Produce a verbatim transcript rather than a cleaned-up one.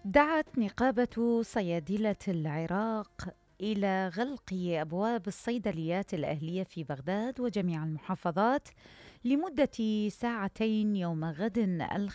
دعت نقابة صيادلة العراق إلى غلق أبواب الصيدليات الأهلية في بغداد وجميع المحافظات لمدة ساعتين يوم غد